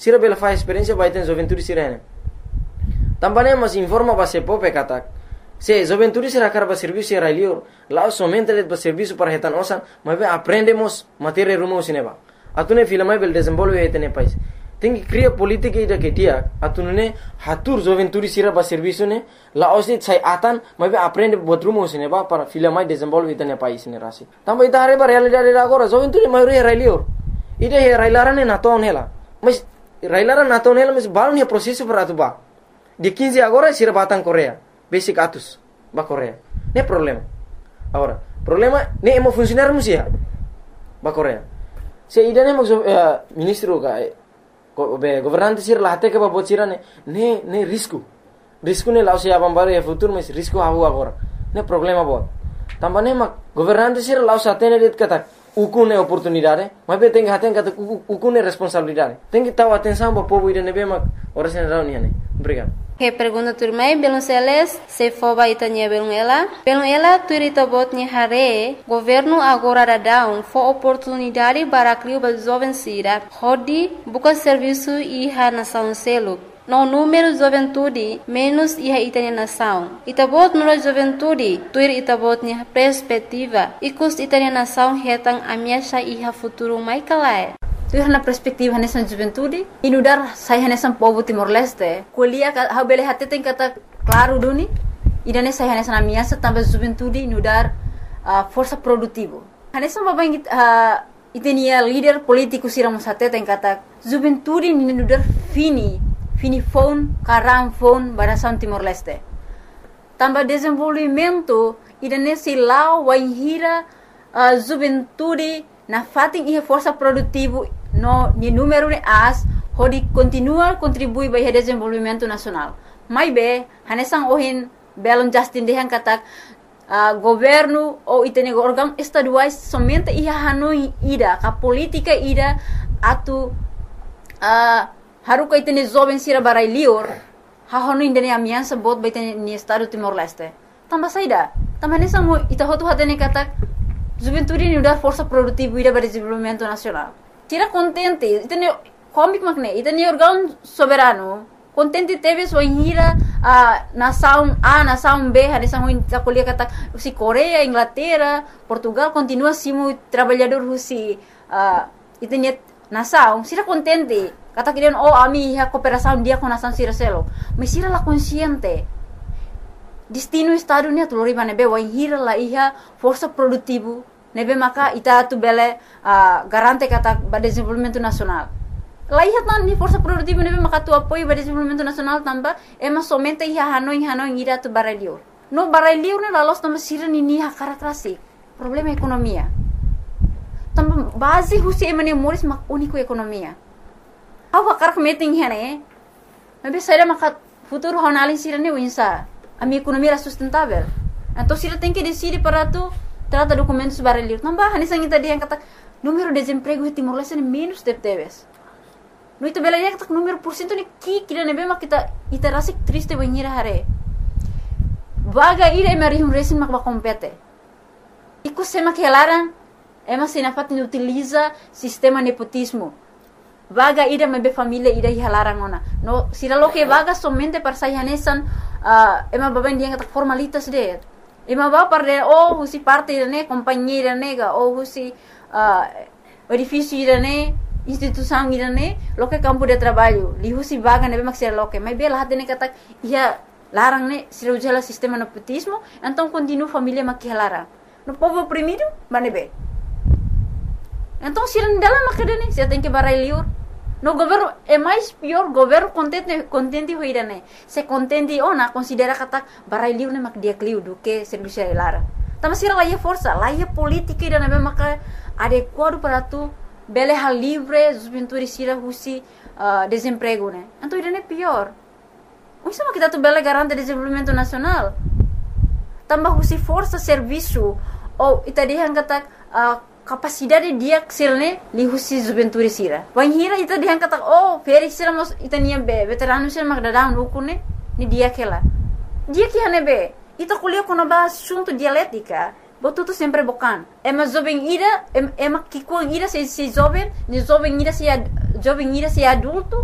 sira bela faz experiência vai ter juventude sirene. Também mas informa para se pope katak. Se juventude será para serviço era lior, lá somente para serviço para retan osan, mas aprendemos matéria rumo cinema. Atune filma bel desenvolve etene país. Tem que criar política ida que dia, atune hatur juventude será para serviço ne, lá osit sai atan, mas aprende buat rumo cinema para filma desenvolve etene país ne rasi. Também ita hari para realidade agora juventude maioria era lior. Ida he railarane naton hela. Mas railaran naton hela mas balon he processo para atuba. De 15 agora será batang Korea. Basic atus ba Korea. Ne problema. Agora, problema ne emo funcionar musia ba Korea. Se ida ne ministro ka governante sir lahte ke ba bocira ne risco. Risco ne lao se abambare e futuro mas risco ahu agora. Ne problema bot. Tambane mak governante sir lao satene det kata ukune oportunidade, mas be tem haten kata ukune responsabilidade. Tem que tahu atenção ba povo ida ne be mak ora sen rau ni ne. Obrigado. Que pergunta turmai belum seles se foba itanya belum ela turita botnya hare governo agora dadão fo oportunidade para criar ba jovem sira hodi buka serviço iha nação selo no número juventude menos iha itanya nação itabot no juventude tuir itabotnya perspectiva ikus itanya nação hetang amiasha iha futuro mai kalai. Tuh na perspektiva nessa juventude inudar saya nessa povo Timor-Leste kuliah ha bele hati tem kata claro duni idane saya nessa amiasa tambah juventude inudar força produtivo nessa babang itenia líder político siramos hati tem kata juventude inudar fini phone karam phone barasan Timor-Leste tambah desenvolvimento idane silau waihira juventude na fating ihe força produtivo no ni número de as hodi continua contribui para o desenvolvimento nacional. Mai be hanesang ohin belon Justin dehan katak governo ou itene órgão estaduais somente ia hanoi ida ka política ida atu haruka itene jovem sira barai lior ha hanoi indene amiança bot ba itene ni estado Timor-Leste. Tambah saida tambah hanesang mo ita hotu hatene katak juventude ni udar força produtiva ida para desenvolvimento nacional. Tira contente, itene comic makne, itene órgão soberano. Contente teve sua hira nação A, nação B, hadesang ho kuliah kata si Korea, Inglaterra, Portugal continua simu trabalhador husi itene nação. Sira contente. Kata kirian ami ha cooperação dia com nação sira selo. Mas sira la consciente. Destino estado ni tu lori nebe wa hira la iha força produtivo nebe maka ita tu bele garante kata ba desenvolvimento nacional la iha tan ni força produtivo nebe maka tu apoio ba desenvolvimento nacional tamba ema somente iha hanoi ira tu baralior no baralior ne la los tamba sira ni ha karakterasi problema economia tamba base husi emane moris mak único economia awa karak meeting hene nebe saira maka futuro honalin sira ne winsa a minha economia era sustentável. Então, se ela tem que decidir para tu trata documentos baralhos. Não vai, nessa kita dia kata número de desemprego em Timor-Leste é menos de teves. No itu bela dia kata número porcento ni kira nebe mak kita rasa triste banhira hare. Vaga ira emari resin mak compete. Iku sema que elaran ema sinafat ni utiliza sistema nepotismo. Vaga ida mebe família ida hilarang ona. No sira lo que vaga somente para sayanesan ema baben dia kata formalitas de. Ema ba parde husi parte ne companheira nega ou husi edifício ida ne instituição ida ne lo que campo de trabalho. Li husi vaga nebe mak sira lo que. Mas bela hatene kata ia larang ne sira ujala sistema nepotismo, então continua família mak hilarang. No povo oprimido, banebe. Então, se ele dalam makadane, se tem que barai liur. No governo é mais pior, governo contente hoirane. Se contente ona considera kata barai liur ne mak dia kliu do que serviço lara. Tama sira laia força, laia política ida nebe maka adequado para tu bele hal livre, juventude sira husi desemprego ne. Então ida ne pior. Uisa mak kita tu bele garante desenvolvimento nacional. Tambah husi força serviço ou ita dihan kata capacidade dia xilne li husi juventude sira. Wanhira ita dihan kata feri sira mos ita niam be veterano sira mak dadang ukune ni dia kela. Dia que hanebe ita kuliah kono ba assunto dialética. Botuto sempre bocan. Ema jovem ira ema kikuang ira se jovem, ni jovem ira se adulto.